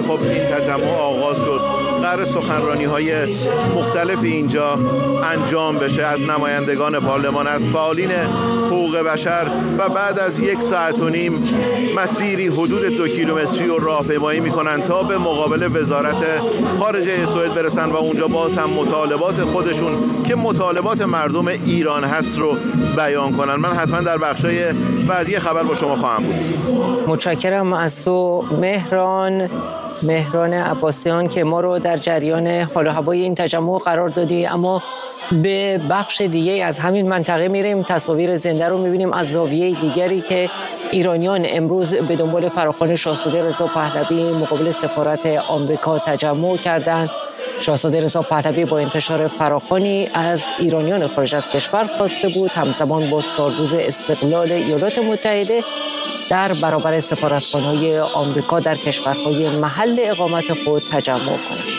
خب این تجمع آغاز شد. قرار سخنرانی‌های مختلف اینجا انجام بشه از نمایندگان پارلمان، از فعالین حقوق بشر و بعد از 1.5 ساعت مسیری حدود 2 کیلومتری رو راهپیمایی میکنن تا به مقابل وزارت خارجه سوئد برسن و اونجا باز هم مطالبات خودشون که مطالبات مردم ایران هست رو بیان کنن. من حتما در بخشای بعدی خبر با شما خواهم بود. متشکرم از تو مهران عباسیان که ما رو در جریان حال و هوای این تجمع قرار دادی. اما به بخش دیگه از همین منطقه میریم، تصاویر زنده رو میبینیم از زاویه دیگری که ایرانیان امروز به دنبال فراخوان شاهزاده رضا پهلوی مقابل سفارت آمریکا تجمع کردند. شاهزاده رضا پهلوی با انتشار فراخوانی از ایرانیان خارج از کشور خواسته بود همزمان با سالروز استقلال ایالات متحده در برابر سفارتخانه‌های آمریکا در کشورهای محل اقامت خود تجمع کند.